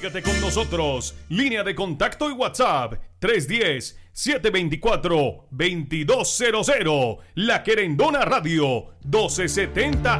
Comunícate con nosotros. Línea de contacto y WhatsApp 310-724-2200. La Querendona Radio 1270